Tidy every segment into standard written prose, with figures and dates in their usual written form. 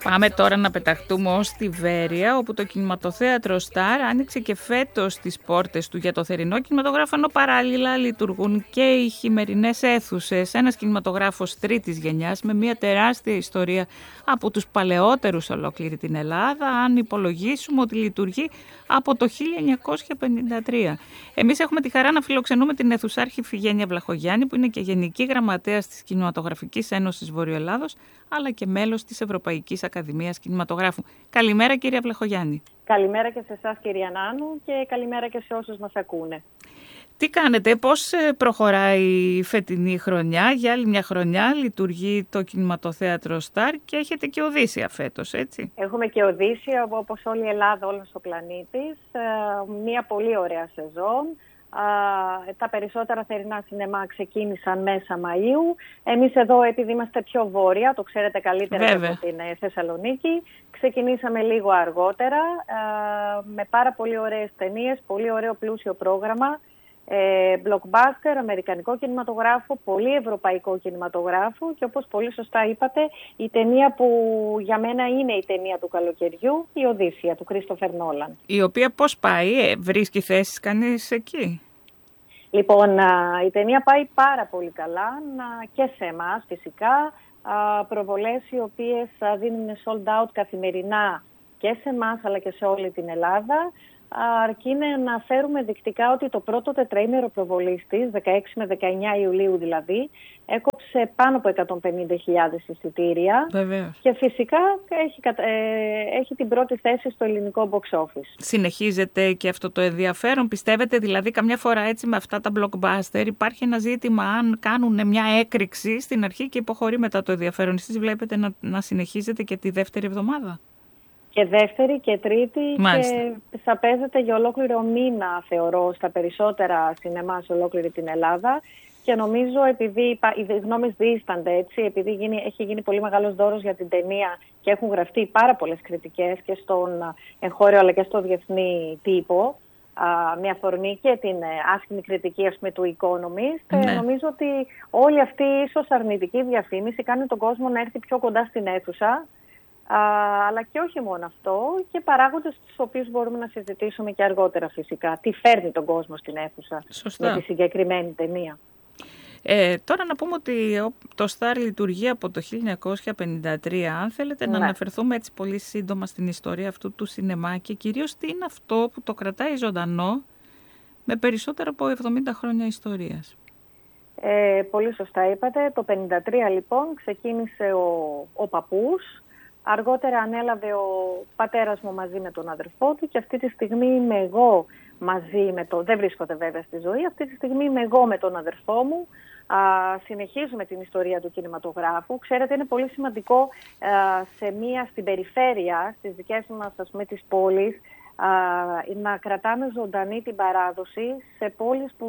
Πάμε τώρα να πεταχτούμε ως τη Βέρεια, όπου το κινηματοθέατρο Σταρ άνοιξε και φέτος τις πόρτες του για το θερινό κινηματογράφο, ενώ παράλληλα λειτουργούν και οι χειμερινές αίθουσες. Ένας κινηματογράφος τρίτης γενιάς με μια τεράστια ιστορία από τους παλαιότερους ολόκληρη την Ελλάδα, αν υπολογίσουμε ότι λειτουργεί από το 1953. Εμείς έχουμε τη χαρά να φιλοξενούμε την αιθουσάρχη Φιγένεια Βλαχογιάννη, που είναι και Γενική Γραμματέας της Κινηματογραφικής Ένωσης Βορειοελλάδος, αλλά και μέλος της Ευρωπαϊκής Ακαδημίας Κινηματογράφου. Καλημέρα, κυρία Βλαχογιάννη. Καλημέρα και σε εσάς, κυρία Νάνου, και καλημέρα και σε όσους μας ακούνε. Τι κάνετε, πώς προχωράει η φετινή χρονιά? Για άλλη μια χρονιά λειτουργεί το κινηματοθέατρο Σταρ και έχετε και Οδύσσια φέτος, έτσι? Έχουμε και Οδύσσια, όπως όλη η Ελλάδα, όλος ο πλανήτης. Μια πολύ ωραία σεζόν. Τα περισσότερα θερινά σινεμά ξεκίνησαν μέσα Μαΐου. Εμείς εδώ, επειδή είμαστε πιο βόρεια, το ξέρετε καλύτερα από την Θεσσαλονίκη, ξεκινήσαμε λίγο αργότερα, με πάρα πολύ ωραίες ταινίες, πολύ ωραίο πλούσιο πρόγραμμα, blockbuster, αμερικανικό κινηματογράφο, πολύ ευρωπαϊκό κινηματογράφο και, όπως πολύ σωστά είπατε, η ταινία που για μένα είναι η ταινία του καλοκαιριού, η Οδύσσια του Κρίστοφερ Νόλαν. Η οποία πώς πάει, βρίσκει θέσεις κανείς εκεί? Λοιπόν, η ταινία πάει πάρα πολύ καλά και σε εμάς φυσικά. Προβολές οι οποίες δίνουν sold out καθημερινά και σε εμάς αλλά και σε όλη την Ελλάδα. Αρκεί να αναφέρουμε δεικτικά ότι το πρώτο τετραήμερο προβολής της, 16 με 19 Ιουλίου δηλαδή, έκοψε πάνω από 150.000 εισιτήρια. Βεβαίως. Και φυσικά έχει την πρώτη θέση στο ελληνικό box office. Συνεχίζεται και αυτό το ενδιαφέρον? Πιστεύετε δηλαδή καμιά φορά έτσι με αυτά τα blockbuster υπάρχει ένα ζήτημα αν κάνουν μια έκρηξη στην αρχή και υποχωρεί μετά το ενδιαφέρον? Εσείς βλέπετε να συνεχίζετε και τη δεύτερη εβδομάδα? Και δεύτερη και τρίτη. Μάλιστα. Και θα παίζεται για ολόκληρο μήνα, θεωρώ, στα περισσότερα σινεμά σε ολόκληρη την Ελλάδα. Και νομίζω, επειδή οι γνώμες διήστανται έτσι, επειδή έχει γίνει πολύ μεγάλος δώρος για την ταινία και έχουν γραφτεί πάρα πολλές κριτικές και στον εγχώριο αλλά και στο διεθνή τύπο, με αφορμή και την άσχημη κριτική, ας πούμε, του Economist, ναι. Νομίζω ότι όλη αυτή η ίσως αρνητική διαφήμιση κάνει τον κόσμο να έρθει πιο κοντά στην αίθουσα. Αλλά και όχι μόνο αυτό, και παράγοντες τους οποίους μπορούμε να συζητήσουμε και αργότερα φυσικά. Τι φέρνει τον κόσμο στην αίθουσα. Σωστά. Με τη συγκεκριμένη ταινία. Τώρα να πούμε ότι το Σταρ λειτουργεί από το 1953. Αν θέλετε να αναφερθούμε έτσι πολύ σύντομα στην ιστορία αυτού του σινεμά και κυρίως τι είναι αυτό που το κρατάει ζωντανό με περισσότερο από 70 χρόνια ιστορίας. Πολύ σωστά είπατε. Το 1953 λοιπόν ξεκίνησε ο παππούς. Αργότερα ανέλαβε ο πατέρας μου μαζί με τον αδερφό του και αυτή τη στιγμή είμαι εγώ μαζί με τον... Δεν βρίσκονται βέβαια στη ζωή. Αυτή τη στιγμή είμαι εγώ με τον αδερφό μου. Συνεχίζουμε την ιστορία του κινηματογράφου. Ξέρετε, είναι πολύ σημαντικό στην περιφέρεια, στις δικές μας, ας πούμε, τις πόλεις, να κρατάμε ζωντανή την παράδοση σε πόλεις που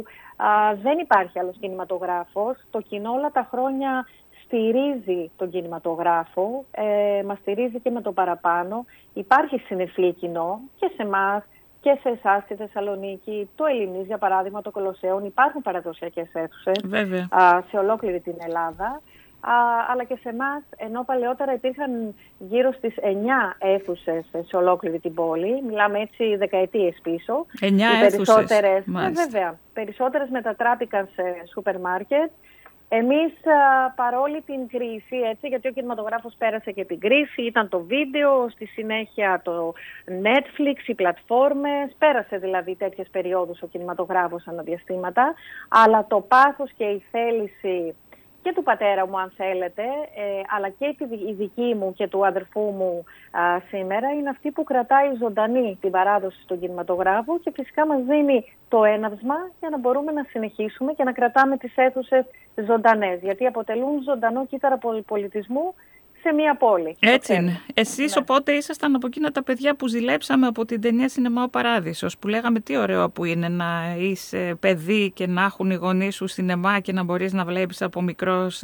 δεν υπάρχει άλλος κινηματογράφος. Το κοινό όλα τα χρόνια στηρίζει τον κινηματογράφο, μας στηρίζει και με το παραπάνω. Υπάρχει συνεφή κοινό και σε εμάς και σε εσάς στη Θεσσαλονίκη, το Ελληνής για παράδειγμα, το Κολοσσέον. Υπάρχουν παραδοσιακές αίθουσες σε ολόκληρη την Ελλάδα, αλλά και σε εμάς, ενώ παλαιότερα υπήρχαν γύρω στις 9 αίθουσες σε ολόκληρη την πόλη, μιλάμε έτσι δεκαετίες πίσω. 9 αίθουσες, βέβαια, περισσότερες μετατράπηκαν σε σούπερ μάρκετ. Εμείς παρόλη την κρίση, έτσι, γιατί ο κινηματογράφος πέρασε και την κρίση, ήταν το βίντεο, στη συνέχεια το Netflix, οι πλατφόρμες, πέρασε δηλαδή τέτοιες περιόδους ο κινηματογράφος αναδιαστήματα, αλλά το πάθος και η θέληση και του πατέρα μου, αν θέλετε, αλλά και η δική μου και του αδερφού μου σήμερα είναι αυτή που κρατάει ζωντανή την παράδοση στον κινηματογράφο και φυσικά μας δίνει το έναυσμα για να μπορούμε να συνεχίσουμε και να κρατάμε τις αίθουσες ζωντανές, γιατί αποτελούν ζωντανό κύτταρο πολιτισμού σε μια πόλη. Έτσι είναι. Εσείς οπότε ήσασταν από εκείνα τα παιδιά που ζηλέψαμε από την ταινία Σινεμά ο Παράδεισος, που λέγαμε τι ωραίο που είναι να είσαι παιδί και να έχουν οι γονείς σου σινεμά και να μπορείς να βλέπεις από μικρός.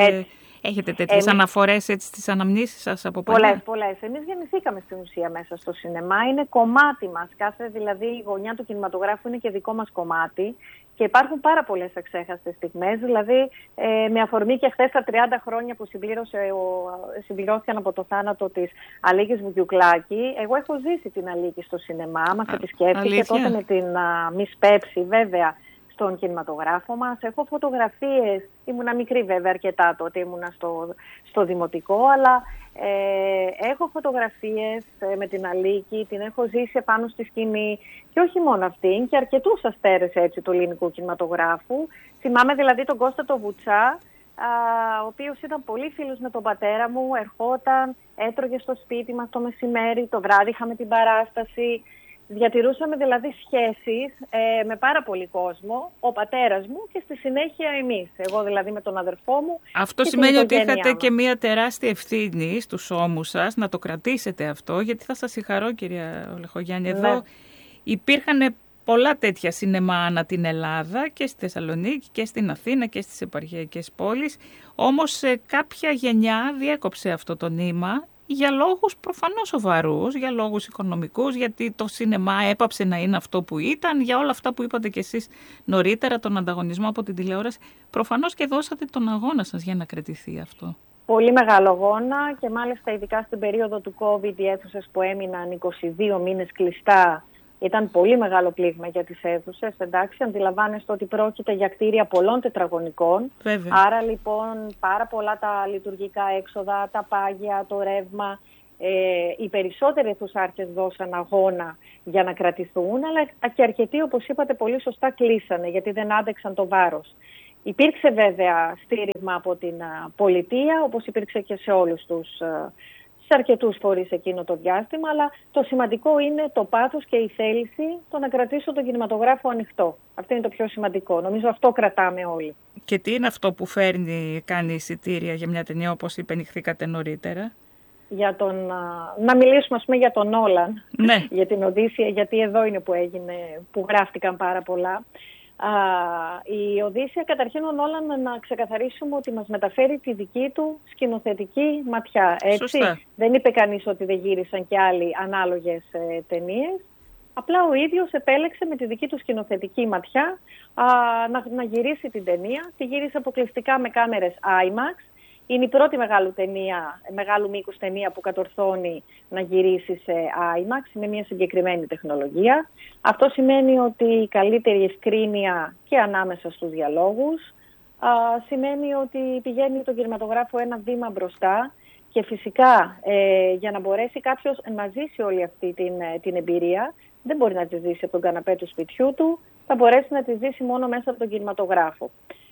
Έχετε τέτοιες αναφορές έτσι, στις αναμνήσεις σας από παλιά? Πολλές. Εμείς γεννηθήκαμε στην ουσία μέσα στο σινεμά. Είναι κομμάτι μας. Κάθε δηλαδή η γωνιά του κινηματογράφου είναι και δικό μας κομμάτι. Και υπάρχουν πάρα πολλές αξέχαστες στιγμές, δηλαδή με αφορμή και χθες τα 30 χρόνια που συμπληρώθηκαν από το θάνατο της Αλίκης Βουγιουκλάκη. Εγώ έχω ζήσει την Αλίκη στο σινεμά, μας επισκέφθηκε τότε με την Μις Πέψη βέβαια στον κινηματογράφο μας. Έχω φωτογραφίες, ήμουνα μικρή βέβαια αρκετά τότε, ήμουνα στο δημοτικό, αλλά έχω φωτογραφίες με την Αλίκη, την έχω ζήσει επάνω στη σκηνή και όχι μόνο αυτήν και αρκετούς αστέρες έτσι του ελληνικού κινηματογράφου. Θυμάμαι δηλαδή τον Κώστα το Βουτσά, ο οποίος ήταν πολύ φίλος με τον πατέρα μου, ερχόταν, έτρωγε στο σπίτι μας το μεσημέρι, το βράδυ είχαμε την παράσταση. Διατηρούσαμε δηλαδή σχέσεις με πάρα πολύ κόσμο, ο πατέρας μου και στη συνέχεια εμείς. Εγώ δηλαδή με τον αδερφό μου. Αυτό σημαίνει ότι είχατε και μια τεράστια ευθύνη στους ώμους σας να το κρατήσετε αυτό, γιατί θα σας συγχαρώ κυρία Ολεχογιάννη. Ναι. Εδώ υπήρχαν πολλά τέτοια σινεμά ανά την Ελλάδα και στη Θεσσαλονίκη και στην Αθήνα και στις επαρχιακές πόλεις. Όμως κάποια γενιά διέκοψε αυτό το νήμα. Για λόγους προφανώς σοβαρούς, για λόγους οικονομικούς, γιατί το σινεμά έπαψε να είναι αυτό που ήταν, για όλα αυτά που είπατε κι εσείς νωρίτερα, τον ανταγωνισμό από την τηλεόραση. Προφανώς και δώσατε τον αγώνα σας για να κρατηθεί αυτό. Πολύ μεγάλο αγώνα και μάλιστα ειδικά στην περίοδο του COVID οι αίθουσες που έμειναν 22 μήνες κλειστά ήταν πολύ μεγάλο πλήγμα για τις αίθουσες. Εντάξει, αντιλαμβάνεστε ότι πρόκειται για κτίρια πολλών τετραγωνικών. Βέβαια. Άρα λοιπόν πάρα πολλά τα λειτουργικά έξοδα, τα πάγια, το ρεύμα. Οι περισσότεροι αιθουσάρχες δώσαν αγώνα για να κρατηθούν, αλλά και αρκετοί, όπως είπατε πολύ σωστά, κλείσανε γιατί δεν άντεξαν το βάρος. Υπήρξε βέβαια στήριγμα από την πολιτεία, όπως υπήρξε και σε όλους σε αρκετούς φορείς εκείνο το διάστημα, αλλά το σημαντικό είναι το πάθος και η θέληση το να κρατήσω τον κινηματογράφο ανοιχτό. Αυτό είναι το πιο σημαντικό. Νομίζω αυτό κρατάμε όλοι. Και τι είναι αυτό που κάνει εισιτήρια για μια ταινία, όπως υπενηχθήκατε νωρίτερα? Να μιλήσουμε ας πούμε για τον Νόλαν, ναι. Για την Οδύσσεια, γιατί εδώ είναι που γράφτηκαν πάρα πολλά. Η Οδύσσεια, καταρχήν ο Νόλαν, να ξεκαθαρίσουμε ότι μας μεταφέρει τη δική του σκηνοθετική ματιά. Έτσι. Σωστά. Δεν είπε κανείς ότι δεν γύρισαν και άλλοι ανάλογες ταινίες. Απλά ο ίδιος επέλεξε με τη δική του σκηνοθετική ματιά να γυρίσει την ταινία. Τη γύρισε αποκλειστικά με κάμερες IMAX. Είναι η πρώτη μεγάλου μήκους ταινία που κατορθώνει να γυρίσει σε IMAX. Είναι μια συγκεκριμένη τεχνολογία. Αυτό σημαίνει ότι καλύτερη ευκρίνεια και ανάμεσα στους διαλόγους. Σημαίνει ότι πηγαίνει το κινηματογράφο ένα βήμα μπροστά και φυσικά για να μπορέσει κάποιος να ζήσει όλη αυτή την εμπειρία, δεν μπορεί να τη ζήσει από τον καναπέ του σπιτιού του, θα μπορέσει να τη ζήσει μόνο μέσα από τον κινηματογράφο.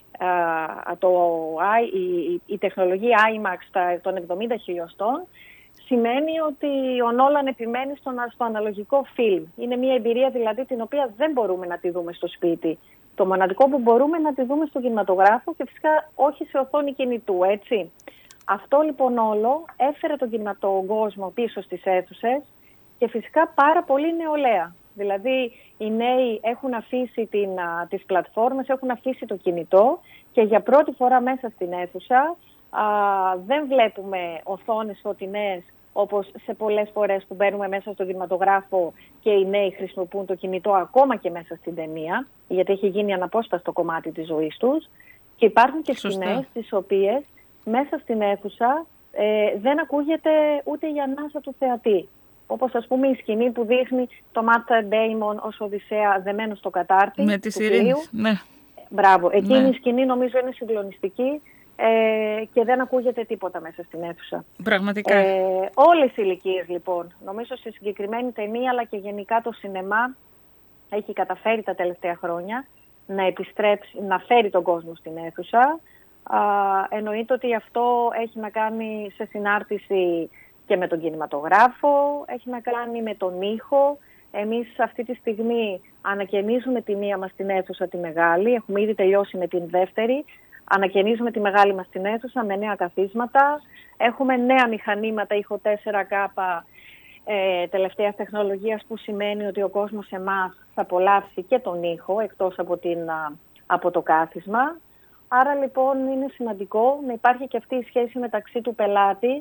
Η τεχνολογία IMAX των 70 χιλιοστών σημαίνει ότι ο Νόλαν επιμένει στο αναλογικό φιλμ. Είναι μια εμπειρία δηλαδή την οποία δεν μπορούμε να τη δούμε στο σπίτι. Το μοναδικό που μπορούμε να τη δούμε στο κινηματογράφο και φυσικά όχι σε οθόνη κινητού, έτσι. Αυτό λοιπόν όλο έφερε τον κόσμο πίσω στις αίθουσες και φυσικά πάρα πολύ νεολαία. Δηλαδή οι νέοι έχουν αφήσει τις πλατφόρμες, έχουν αφήσει το κινητό και για πρώτη φορά μέσα στην αίθουσα δεν βλέπουμε οθόνες φωτεινές όπως σε πολλές φορές που μπαίνουμε μέσα στο κινηματογράφο και οι νέοι χρησιμοποιούν το κινητό ακόμα και μέσα στην ταινία, γιατί έχει γίνει αναπόσπαστο κομμάτι της ζωής τους. Και υπάρχουν και σκηνές τις οποίες μέσα στην αίθουσα δεν ακούγεται ούτε η ανάσα του θεατή. Όπως ας πούμε η σκηνή που δείχνει το Matt Damon ως Οδυσσέα δεμένο στο κατάρτι. Με τις ειρήνες, ναι. Μπράβο. Εκείνη η σκηνή νομίζω είναι συγκλονιστική και δεν ακούγεται τίποτα μέσα στην αίθουσα. Πραγματικά. Όλες οι ηλικίες λοιπόν, νομίζω σε συγκεκριμένη ταινία αλλά και γενικά το σινεμά έχει καταφέρει τα τελευταία χρόνια να φέρει τον κόσμο στην αίθουσα. Εννοείται ότι αυτό έχει να κάνει σε συνάρτηση και με τον κινηματογράφο, έχει να κάνει με τον ήχο. Εμείς αυτή τη στιγμή ανακαινίζουμε τη μία μας την αίθουσα τη μεγάλη, έχουμε ήδη τελειώσει με την δεύτερη, ανακαινίζουμε τη μεγάλη μας την αίθουσα με νέα καθίσματα, έχουμε νέα μηχανήματα ήχο 4K τελευταίας τεχνολογίας που σημαίνει ότι ο κόσμος εμάς θα απολαύσει και τον ήχο εκτός από το κάθισμα. Άρα λοιπόν είναι σημαντικό να υπάρχει και αυτή η σχέση μεταξύ του πελάτη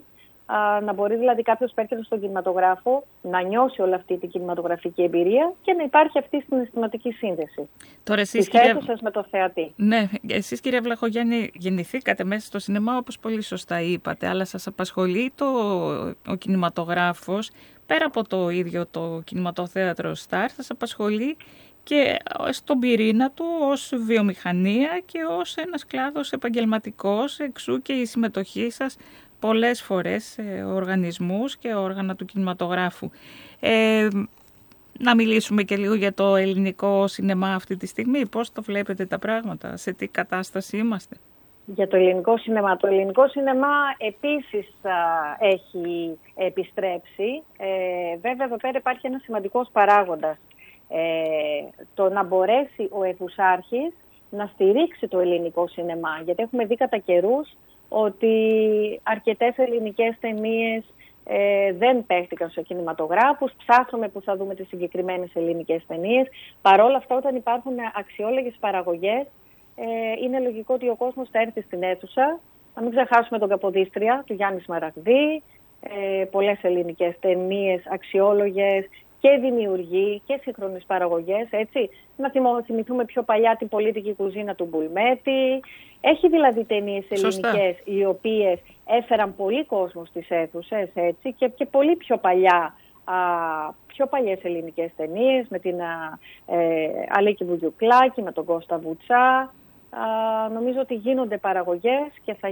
να μπορεί δηλαδή κάποιος που έρχεται στον κινηματογράφο να νιώσει όλη αυτή την κινηματογραφική εμπειρία και να υπάρχει αυτή η συναισθηματική σύνδεση της αίθουσας με το θεατή. Ναι, εσείς κυρία Βλαχογιάννη γεννηθήκατε μέσα στο σινεμά, όπως πολύ σωστά είπατε, αλλά σας απασχολεί ο κινηματογράφος, πέρα από το ίδιο το κινηματοθέατρο Σταρ, σας απασχολεί και στον πυρήνα του ως βιομηχανία και ως ένας κλάδος επαγγελματικός, εξού και η συμμετοχή σας πολλές φορές σε οργανισμούς και όργανα του κινηματογράφου. Να μιλήσουμε και λίγο για το ελληνικό σινεμά αυτή τη στιγμή. Πώς το βλέπετε τα πράγματα, σε τι κατάσταση είμαστε? Για το ελληνικό σινεμά. Το ελληνικό σινεμά επίσης έχει επιστρέψει. Βέβαια εδώ πέρα υπάρχει ένας σημαντικός παράγοντας. Το να μπορέσει ο Αιθουσάρχης να στηρίξει το ελληνικό σινεμά. Γιατί έχουμε δει κατά καιρούς ότι αρκετές ελληνικές ταινίες δεν παίχτηκαν σε κινηματογράφους. Ψάχνουμε που θα δούμε τις συγκεκριμένες ελληνικές ταινίες. Παρόλα αυτά, όταν υπάρχουν αξιόλογες παραγωγές, είναι λογικό ότι ο κόσμος θα έρθει στην αίθουσα. Να μην ξεχάσουμε τον Καποδίστρια, του Γιάννη Σμαραγδί, πολλές ελληνικές ταινίες αξιόλογες και δημιουργοί και σύγχρονες παραγωγές, έτσι. Να θυμηθούμε πιο παλιά την πολίτικη κουζίνα του Μπουλμέτη. Έχει δηλαδή ταινίες ελληνικές οι οποίες έφεραν πολύ κόσμο στις αίθουσες, έτσι, και πολύ πιο παλιές ελληνικές ταινίες με την Αλίκη Βουγιουκλάκη, με τον Κώστα Βουτσά. Νομίζω ότι γίνονται παραγωγές και θα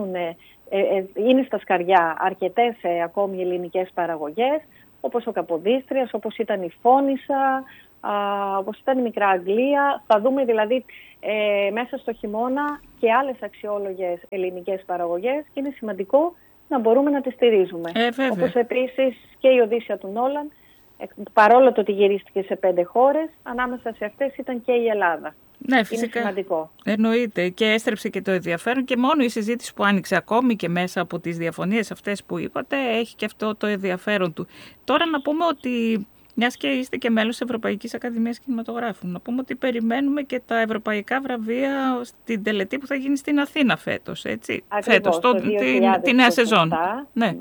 είναι στα σκαριά αρκετές ακόμη ελληνικές παραγωγές, όπως ο Καποδίστριας, όπως ήταν η Φώνισσα, όπως ήταν η Μικρά Αγγλία. Θα δούμε δηλαδή μέσα στο χειμώνα και άλλες αξιόλογες ελληνικές παραγωγές και είναι σημαντικό να μπορούμε να τις στηρίζουμε. Όπως επίσης και η Οδύσσεια του Νόλαν, παρόλο το ότι γυρίστηκε σε 5 χώρες, ανάμεσα σε αυτές ήταν και η Ελλάδα. Ναι, φυσικά. Είναι σημαντικό. Εννοείται, και έστρεψε και το ενδιαφέρον και μόνο η συζήτηση που άνοιξε ακόμη και μέσα από τις διαφωνίες αυτές που είπατε έχει και αυτό το ενδιαφέρον του. Τώρα να πούμε ότι, μιας και είστε και μέλος της Ευρωπαϊκής Ακαδημίας Κινηματογράφου, να πούμε ότι περιμένουμε και τα ευρωπαϊκά βραβεία στην τελετή που θα γίνει στην Αθήνα φέτος, έτσι. Ακριβώς, τη νέα σεζόν. Ναι.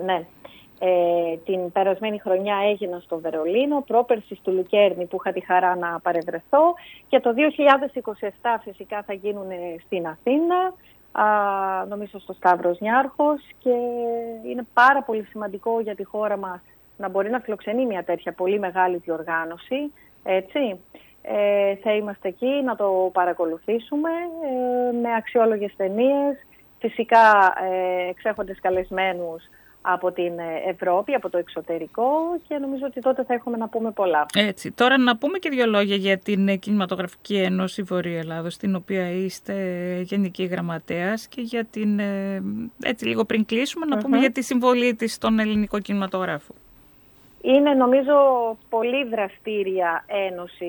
Την περασμένη χρονιά έγινα στο Βερολίνο, πρόπερσι του Λουκέρνη που είχα τη χαρά να παρευρεθώ και το 2027 φυσικά θα γίνουν στην Αθήνα, νομίζω στο Σταύρος Νιάρχος, και είναι πάρα πολύ σημαντικό για τη χώρα μας να μπορεί να φιλοξενεί μια τέτοια πολύ μεγάλη διοργάνωση, έτσι. Θα είμαστε εκεί να το παρακολουθήσουμε με αξιόλογες ταινίες, φυσικά εξέχοντες καλεσμένους από την Ευρώπη, από το εξωτερικό, και νομίζω ότι τότε θα έχουμε να πούμε πολλά. Έτσι. Τώρα να πούμε και 2 λόγια για την Κινηματογραφική Ένωση Βορείου Ελλάδος, στην οποία είστε Γενική Γραμματέας, και για την, έτσι λίγο πριν κλείσουμε, να πούμε για τη συμβολή της στον ελληνικό κινηματογράφο. Είναι νομίζω πολύ δραστήρια ένωση,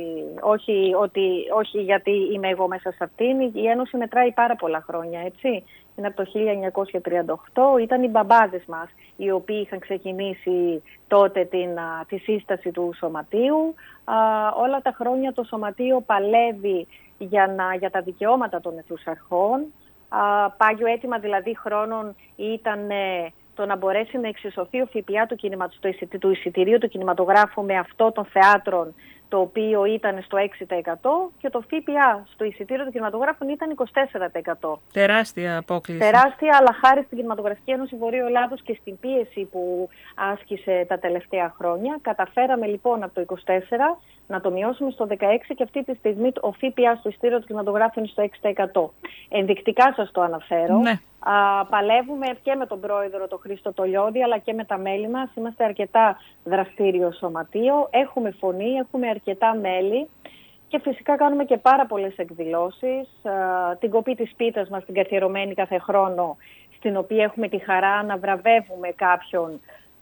όχι γιατί είμαι εγώ μέσα σε αυτήν, η ένωση μετράει πάρα πολλά χρόνια, έτσι. Είναι από το 1938, ήταν οι μπαμπάδες μας οι οποίοι είχαν ξεκινήσει τότε τη σύσταση του Σωματείου. Όλα τα χρόνια το Σωματείο παλεύει για τα δικαιώματα των αιθουσαρχών. Πάγιο αίτημα δηλαδή χρόνων ήταν το να μπορέσει να εξισωθεί ο ΦΠΑ του εισιτηρίου του κινηματογράφου με αυτό των θεάτρων, το οποίο ήταν στο 6% και το ΦΠΑ στο εισιτήριο του κινηματογράφου ήταν 24%. Τεράστια απόκληση. Τεράστια, αλλά χάρη στην Κινηματογραφική Ένωση Βορείου Ελλάδος και στην πίεση που άσκησε τα τελευταία χρόνια, καταφέραμε λοιπόν από το 24% να το μειώσουμε στο 16% και αυτή τη στιγμή ο ΦΠΑ στο εισιτήριο του κινηματογράφου είναι στο 6%. Ενδεικτικά σας το αναφέρω. Ναι. Παλεύουμε και με τον πρόεδρο τον Χρήστο Τολιώδη, αλλά και με τα μέλη μας. Είμαστε αρκετά δραστήριο σωματείο, έχουμε φωνή, έχουμε αρκετά μέλη και φυσικά κάνουμε και πάρα πολλές εκδηλώσεις. Την κοπή της πίτας μας, την καθιερωμένη κάθε χρόνο, στην οποία έχουμε τη χαρά να βραβεύουμε κάποιον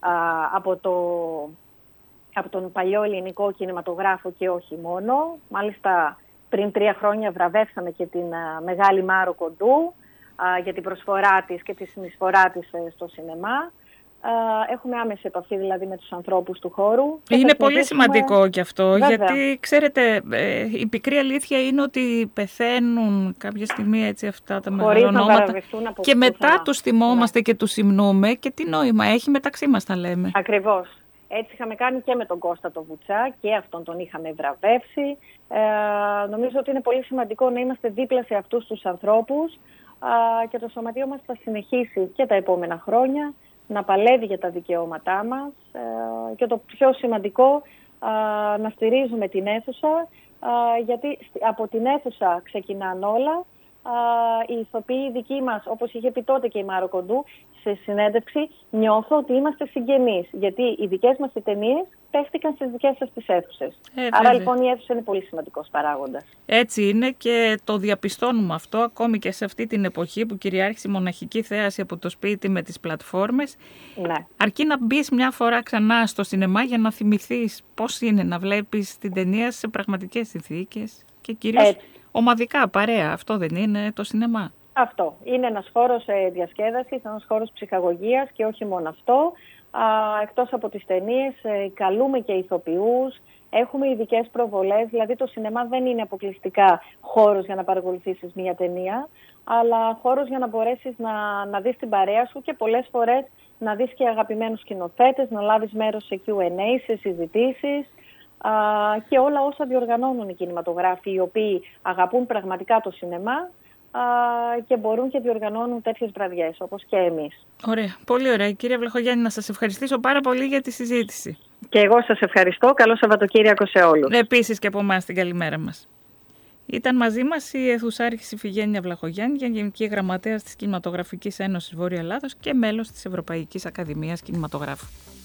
από τον παλιό ελληνικό κινηματογράφο και όχι μόνο. Μάλιστα πριν 3 χρόνια βραβεύσαμε και την Μεγάλη Μάρο Κοντού για την προσφορά της και τη συνεισφορά της στο σινεμά. Έχουμε άμεση επαφή δηλαδή με τους ανθρώπους του χώρου. Είναι πολύ σημαντικό και αυτό, βέβαια. γιατί ξέρετε, η πικρή αλήθεια είναι ότι πεθαίνουν κάποια στιγμή έτσι αυτά τα μεγαλονόματα και μετά τους θυμόμαστε και τους υμνούμε και τι νόημα έχει, μεταξύ μας τα λέμε. Ακριβώς. Έτσι είχαμε κάνει και με τον Κώστα το Βουτσά και αυτόν τον είχαμε βραβεύσει. Νομίζω ότι είναι πολύ σημαντικό να είμαστε δίπλα σε αυτούς τους ανθρώπους και το σωματείο μας θα συνεχίσει και τα επόμενα χρόνια να παλεύει για τα δικαιώματά μας και το πιο σημαντικό να στηρίζουμε την αίθουσα, γιατί από την αίθουσα ξεκινάνε όλα. Οι ηθοποιοί δικοί μας, όπως είχε πει τότε και η Μάρο Κοντού σε συνέντευξη, νιώθω ότι είμαστε συγγενείς, γιατί οι δικές μας οι ταινίες παίχτηκαν στις δικές σας τις αίθουσες. Άρα λοιπόν η αίθουσα είναι πολύ σημαντικός παράγοντας. Έτσι είναι και το διαπιστώνουμε αυτό ακόμη και σε αυτή την εποχή που κυριάρχησε η μοναχική θέαση από το σπίτι με τις πλατφόρμες. Ναι. Αρκεί να μπεις μια φορά ξανά στο σινεμά για να θυμηθείς πώς είναι να βλέπεις την ταινία σε πραγματικές συνθήκες και κυρίως ομαδικά, παρέα. Αυτό δεν είναι το σινεμά? Αυτό. Είναι ένας χώρος διασκέδασης, ένας χώρος ψυχαγωγίας και όχι μόνο αυτό. Εκτός από τις ταινίες, καλούμε και ηθοποιούς, έχουμε ειδικές προβολές, δηλαδή το σινεμά δεν είναι αποκλειστικά χώρος για να παρακολουθήσεις μια ταινία, αλλά χώρος για να μπορέσεις να δεις την παρέα σου και πολλές φορές να δεις και αγαπημένους σκηνοθέτες, να λάβεις μέρος σε Q&A, σε συζητήσεις και όλα όσα διοργανώνουν οι κινηματογράφοι, οι οποίοι αγαπούν πραγματικά το σινεμά και μπορούν και διοργανώνουν τέτοιες βραδιές, όπως και εμείς. Ωραία, πολύ ωραία. Κύριε Βλαχογιάννη, να σας ευχαριστήσω πάρα πολύ για τη συζήτηση. Και εγώ σας ευχαριστώ. Καλό Σαββατοκύριακο σε όλους. Επίσης και από εμάς την καλημέρα μας. Ήταν μαζί μας η αιθουσάρχης Ιφηγένεια Βλαχογιάννη, Γενική Γραμματέας της Κινηματογραφικής Ένωσης Βόρειο Ελλάδος και μέλος της Ευρωπαϊκής Ακαδημίας Κινηματογράφου.